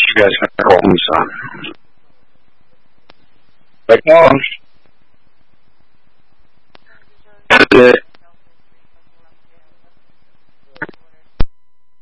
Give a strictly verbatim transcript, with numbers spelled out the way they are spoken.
you guys can call him son. Like, oh, that's it.